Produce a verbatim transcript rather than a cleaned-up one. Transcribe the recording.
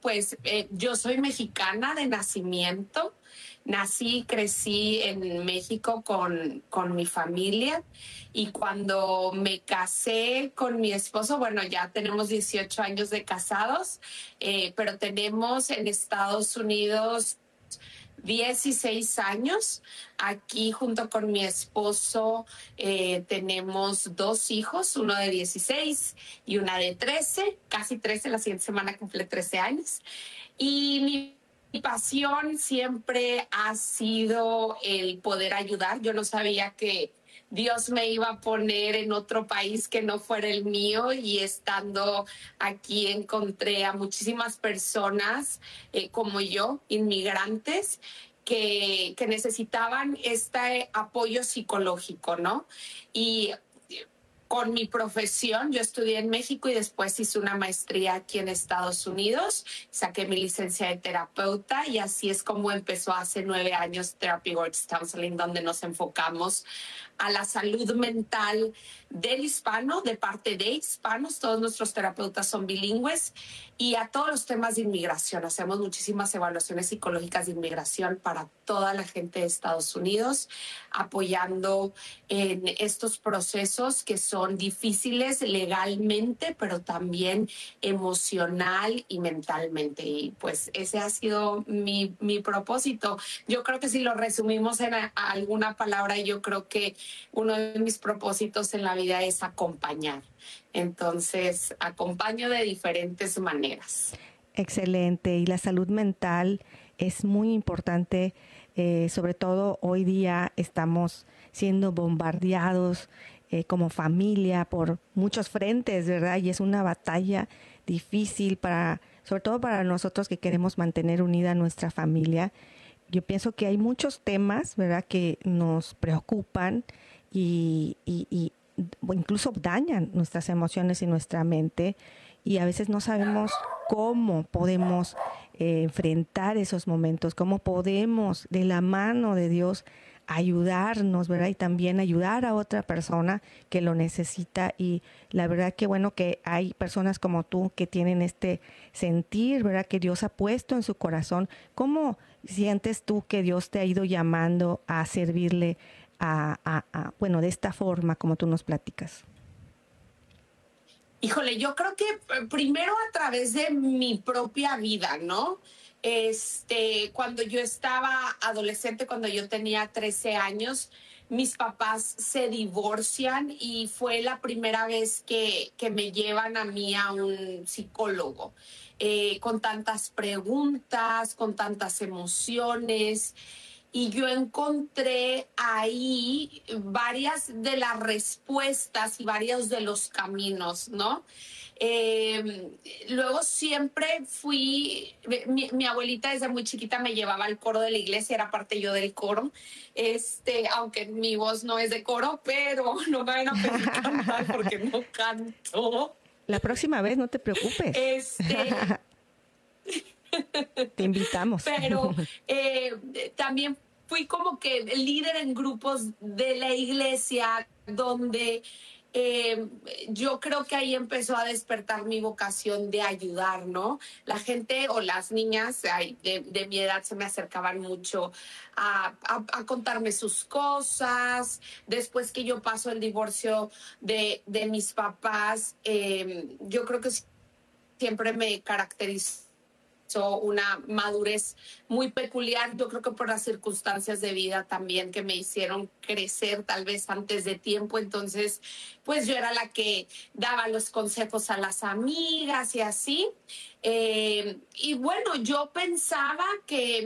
pues eh, yo soy mexicana de nacimiento. Nací y crecí en México con, con mi familia, y cuando me casé con mi esposo, bueno, ya tenemos dieciocho años de casados, eh, pero tenemos en Estados Unidos dieciséis años. Aquí junto con mi esposo eh, tenemos dos hijos, uno de dieciséis y una de trece, casi trece, la siguiente semana cumple trece años. Y mi Mi pasión siempre ha sido el poder ayudar. Yo no sabía que Dios me iba a poner en otro país que no fuera el mío, y estando aquí encontré a muchísimas personas eh, como yo, inmigrantes, que, que necesitaban este apoyo psicológico, ¿no? Y con mi profesión, yo estudié en México y después hice una maestría aquí en Estados Unidos, saqué mi licencia de terapeuta, y así es como empezó hace nueve años Therapy Works Counseling, donde nos enfocamos a la salud mental del hispano, de parte de hispanos. Todos nuestros terapeutas son bilingües, y a todos los temas de inmigración. Hacemos muchísimas evaluaciones psicológicas de inmigración para toda la gente de Estados Unidos, apoyando en estos procesos que son difíciles legalmente, pero también emocional y mentalmente. Y pues ese ha sido mi, mi propósito. Yo creo que si lo resumimos en a, a alguna palabra, yo creo que uno de mis propósitos en la vida es acompañar. Entonces, acompaño de diferentes maneras. Excelente. Y la salud mental es muy importante, eh, sobre todo hoy día estamos siendo bombardeados eh, como familia por muchos frentes, ¿verdad? Y es una batalla difícil para, sobre todo para nosotros que queremos mantener unida a nuestra familia. Yo pienso que hay muchos temas, ¿verdad?, que nos preocupan y, y, y incluso dañan nuestras emociones y nuestra mente, y a veces no sabemos cómo podemos eh, enfrentar esos momentos, cómo podemos de la mano de Dios ayudarnos, ¿verdad? Y también ayudar a otra persona que lo necesita. Y la verdad que bueno que hay personas como tú que tienen este sentir, ¿verdad?, que Dios ha puesto en su corazón. ¿Cómo sientes tú que Dios te ha ido llamando a servirle a, a, a bueno, de esta forma como tú nos platicas? Híjole, yo creo que primero a través de mi propia vida, ¿no? Este, cuando yo estaba adolescente, cuando yo tenía trece años, mis papás se divorcian, y fue la primera vez que, que me llevan a mí a un psicólogo, eh, con tantas preguntas, con tantas emociones. Y yo encontré ahí varias de las respuestas y varios de los caminos, ¿no? Eh, luego siempre fui, mi, mi abuelita desde muy chiquita me llevaba al coro de la iglesia, era parte yo del coro, este, aunque mi voz no es de coro, pero no me van a pedir cantar porque no canto. La próxima vez, no te preocupes. Este... Te invitamos. Pero eh, también fui como que líder en grupos de la iglesia, donde eh, yo creo que ahí empezó a despertar mi vocación de ayudar, ¿no? La gente o las niñas ay, de, de mi edad se me acercaban mucho a, a, a contarme sus cosas. Después que yo paso el divorcio de, de mis papás, eh, yo creo que siempre me caracterizó una madurez muy peculiar, yo creo que por las circunstancias de vida también que me hicieron crecer tal vez antes de tiempo. Entonces pues yo era la que daba los consejos a las amigas y así, eh, y bueno, yo pensaba que